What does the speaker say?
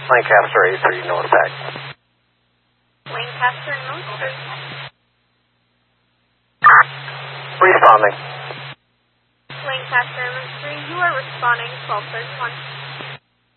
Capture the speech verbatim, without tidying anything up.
Lancaster A three, North Pack. Lancaster, North three. Responding. Lancaster, North three, you are responding, twelve thirty-one.